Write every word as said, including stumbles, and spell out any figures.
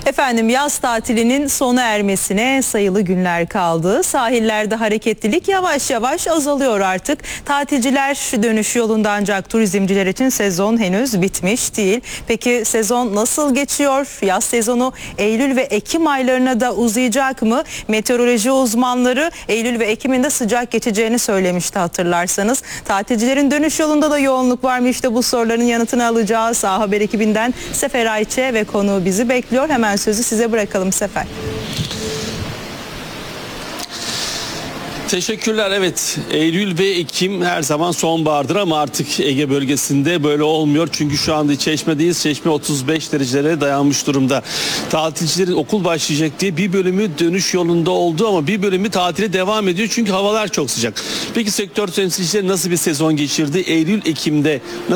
Efendim yaz tatilinin sona ermesine sayılı günler kaldı. Sahillerde hareketlilik yavaş yavaş azalıyor artık. Tatilciler dönüş yolunda ancak turizmciler için sezon henüz bitmiş değil. Peki sezon nasıl geçiyor? Yaz sezonu Eylül ve Ekim aylarına da uzayacak mı? Meteoroloji uzmanları Eylül ve Ekim'in de sıcak geçeceğini söylemişti hatırlarsanız. Tatilcilerin dönüş yolunda da yoğunluk var mı? İşte bu soruların yanıtını alacağız. A Haber ekibinden Sefer Ayçe ve konuğu bizi bekliyor. Hemen sözü size bırakalım Sefer. Teşekkürler. Evet, Eylül ve Ekim her zaman sonbahardır ama artık Ege bölgesinde böyle olmuyor. Çünkü şu anda Çeşme'deyiz. Çeşme otuz beş derecelere dayanmış durumda. Tatilcilerin okul başlayacak diye bir bölümü dönüş yolunda oldu ama bir bölümü tatile devam ediyor. Çünkü havalar çok sıcak. Peki sektör temsilcileri nasıl bir sezon geçirdi? Eylül, Ekim'de